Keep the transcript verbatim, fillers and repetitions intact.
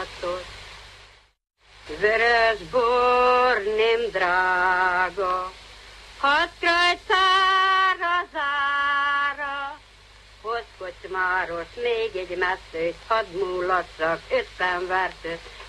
illatot. Vörös bor nem drága, hat krajcára zára, hoz kocsmáros még egy messzős, hadd múlassak ötven verset,